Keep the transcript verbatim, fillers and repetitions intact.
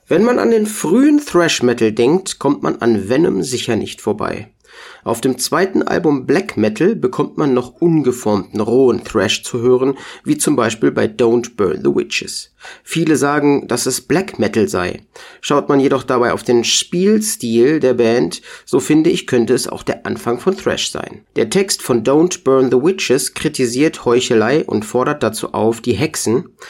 Wenn man an den frühen Thrash Metal denkt, kommt man an Venom sicher nicht vorbei. Auf dem zweiten Album Black Metal bekommt man noch ungeformten, rohen Thrash zu hören, wie zum Beispiel bei Don't Burn the Witches. Viele sagen, dass es Black Metal sei. Schaut man jedoch dabei auf den Spielstil der Band, so finde ich, könnte es auch der Anfang von Thrash sein. Der Text von Don't Burn the Witches kritisiert Heuchelei und fordert dazu auf, die Hexen,